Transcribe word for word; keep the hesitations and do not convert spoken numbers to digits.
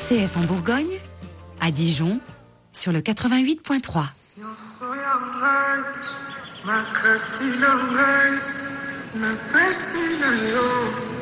C F en Bourgogne, à Dijon, sur le quatre-vingt-huit point trois. Ma